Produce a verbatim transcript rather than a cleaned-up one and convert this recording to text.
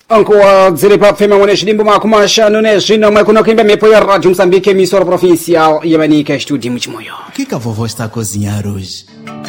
Ankoa dzirepa fema mweneshi dimbo makumasha nuneshi na mwekuna kuimba mepo ya Rádio Moçambique, emissora provincial ya Manica, estúdio muito moyo. O que que a vovó está a cozinhar hoje?